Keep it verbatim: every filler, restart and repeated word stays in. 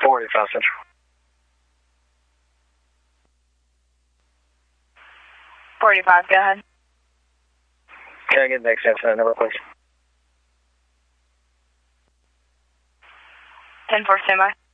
forty-five Central. forty-five, go ahead. Can I get the next incident number, please? ten four, standby.